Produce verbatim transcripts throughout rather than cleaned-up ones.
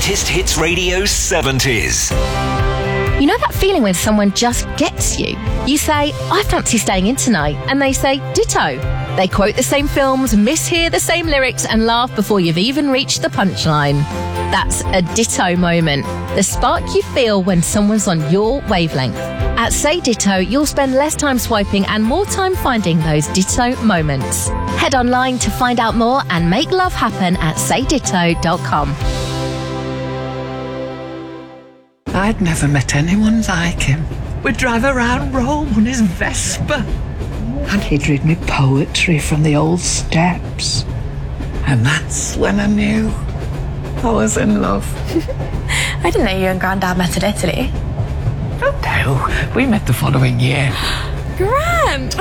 Greatest Hits Radio seventies. You know that feeling when someone just gets you? You say, I fancy staying in tonight, and they say, ditto. They quote the same films, mishear the same lyrics, and laugh before you've even reached the punchline. That's a ditto moment. The spark you feel when someone's on your wavelength. At Say Ditto, you'll spend less time swiping and more time finding those ditto moments. Head online to find out more and make love happen at say ditto dot com. I'd never met anyone like him. We'd drive around Rome on his Vespa. And he'd read me poetry from the old steps. And that's when I knew I was in love. I didn't know you and Grandad met in Italy. Oh no, we met the following year. Grand!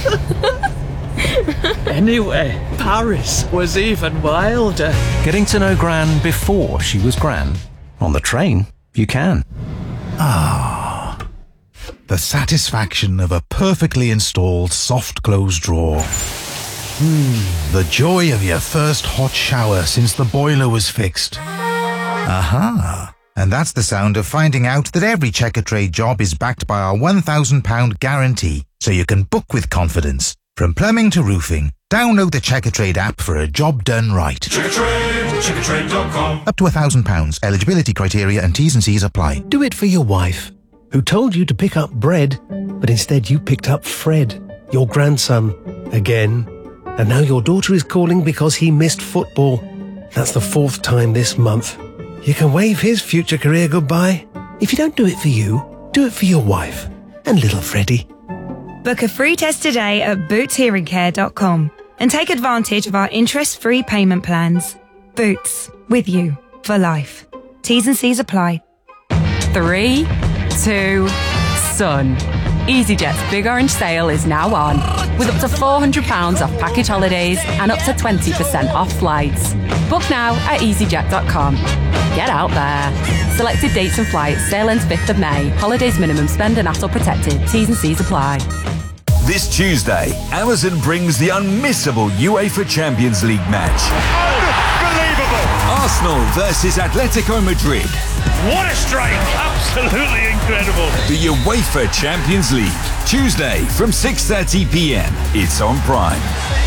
Anyway, Paris was even wilder. Getting to know Gran before she was Gran. On the train, you can. Ah, the satisfaction of a perfectly installed soft close drawer. Hmm, the joy of your first hot shower since the boiler was fixed. Aha, and that's the sound of finding out that every Checkatrade job is backed by our one thousand pounds guarantee, so you can book with confidence. From plumbing to roofing, download the Checkatrade app for a job done right. Checkatrade, checkatrade dot com. Up to one thousand pounds. Eligibility criteria and T's and C's apply. Do it for your wife, who told you to pick up bread, but instead you picked up Fred, your grandson, again. And now your daughter is calling because he missed football. That's the fourth time this month. You can wave his future career goodbye. If you don't do it for you, do it for your wife and little Freddie. Book a free test today at boots hearing care dot com and take advantage of our interest-free payment plans. Boots, with you for life. T's and C's apply. Three, two, sun. EasyJet's Big Orange Sale is now on, with up to four hundred pounds off package holidays and up to twenty percent off flights. Book now at easy jet dot com. Get out there. Selected dates and flights. Sale ends fifth of May. Holidays minimum spend and A S L protected. T's and C's apply. This Tuesday, Amazon brings the unmissable UEFA Champions League match. Unbelievable! Arsenal versus Atletico Madrid. What a strike! Absolutely incredible. The UEFA Champions League. Tuesday from six thirty p.m. It's on Prime.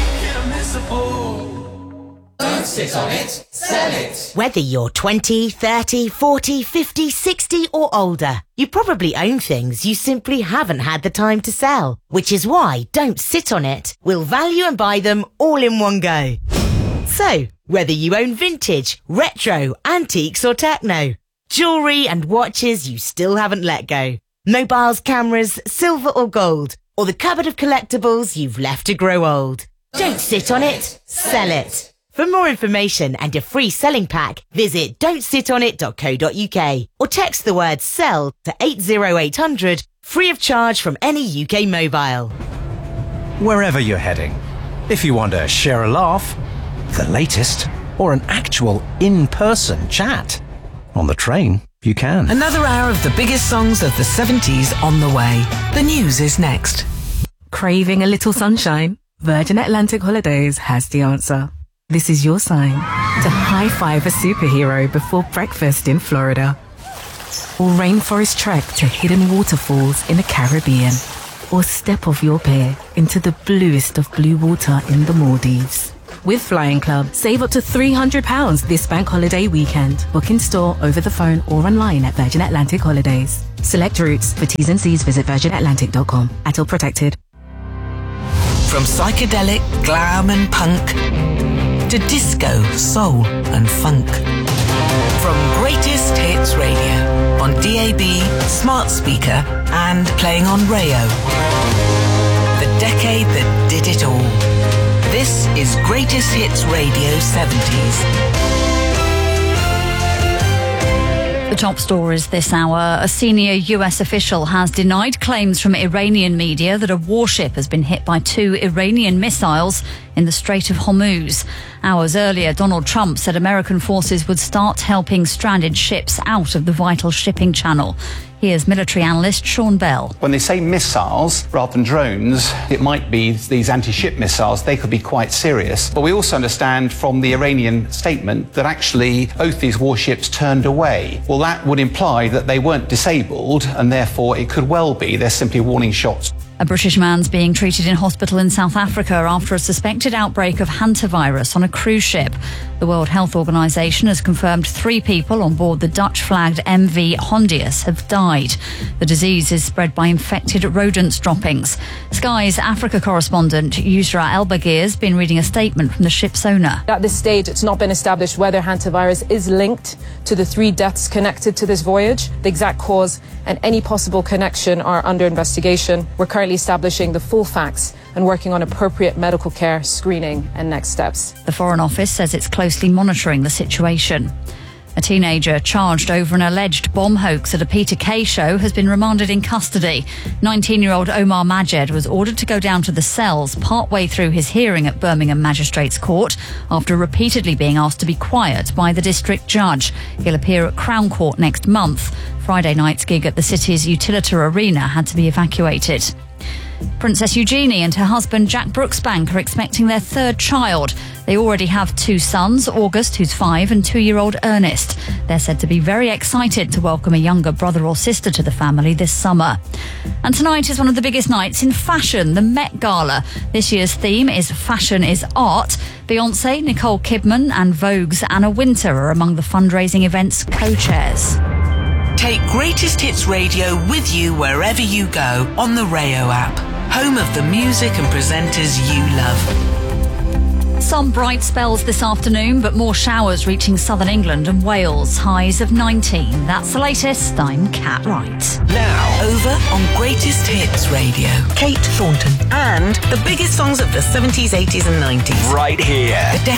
Don't sit on it, sell it. Whether you're twenty, thirty, forty, fifty, sixty or older, you probably own things you simply haven't had the time to sell. Which is why Don't Sit On It will value and buy them all in one go. So, whether you own vintage, retro, antiques or techno, jewellery and watches you still haven't let go, mobiles, cameras, silver or gold, or the cupboard of collectibles you've left to grow old. Don't sit on it, sell it. For more information and a free selling pack, visit don't sit on it dot co dot uk or text the word SELL to eight zero eight hundred, free of charge from any U K mobile. Wherever you're heading, if you want to share a laugh, the latest, or an actual in-person chat, on the train, you can. Another hour of the biggest songs of the seventies on the way. The news is next. Craving a little sunshine? Virgin Atlantic Holidays has the answer. This is your sign to high-five a superhero before breakfast in Florida. Or rainforest trek to hidden waterfalls in the Caribbean. Or step off your pier into the bluest of blue water in the Maldives. With Flying Club, save up to three hundred pounds this bank holiday weekend. Book in store, over the phone or online at Virgin Atlantic Holidays. Select routes. For T's and C's, visit virgin atlantic dot com. A T L protected. From psychedelic, glam and punk to disco, soul and funk. From Greatest Hits Radio on D A B, smart speaker and playing on Rayo. The decade that did it all. This is Greatest Hits Radio seventies. The top stories this hour. A senior U S official has denied claims from Iranian media that a warship has been hit by two Iranian missiles in the Strait of Hormuz. Hours earlier, Donald Trump said American forces would start helping stranded ships out of the vital shipping channel. Here's military analyst Sean Bell. When they say missiles rather than drones, it might be these anti-ship missiles. They could be quite serious. But we also understand from the Iranian statement that actually both these warships turned away. Well, that would imply that they weren't disabled, and therefore it could well be they're simply warning shots. A British man's being treated in hospital in South Africa after a suspected outbreak of hantavirus on a cruise ship. The World Health Organization has confirmed three people on board the Dutch-flagged M V Hondius have died. The disease is spread by infected rodents droppings. Sky's Africa correspondent Yusra Elbagir has been reading a statement from the ship's owner. At this stage, it's not been established whether hantavirus is linked to the three deaths connected to this voyage. The exact cause and any possible connection are under investigation. We're currently establishing the full facts and working on appropriate medical care, screening and next steps. The Foreign Office says it's closely monitoring the situation. A teenager charged over an alleged bomb hoax at a Peter Kay show has been remanded in custody. nineteen-year-old Omar Majed was ordered to go down to the cells partway through his hearing at Birmingham Magistrates Court after repeatedly being asked to be quiet by the district judge. He'll appear at Crown Court next month. Friday night's gig at the city's Utilita Arena had to be evacuated. Princess Eugenie and her husband Jack Brooksbank are expecting their third child. They already have two sons, August, who's five, and two-year-old Ernest. They're said to be very excited to welcome a younger brother or sister to the family this summer. And tonight is one of the biggest nights in fashion, the Met Gala. This year's theme is Fashion is Art. Beyoncé, Nicole Kidman and Vogue's Anna Wintour are among the fundraising event's co-chairs. Take Greatest Hits Radio with you wherever you go on the Rayo app, home of the music and presenters you love. Some bright spells this afternoon, but more showers reaching southern England and Wales. Highs of nineteen. That's the latest. I'm Kat Wright. Now, over on Greatest Hits Radio, Kate Thornton and the biggest songs of the seventies, eighties and nineties. Right here. The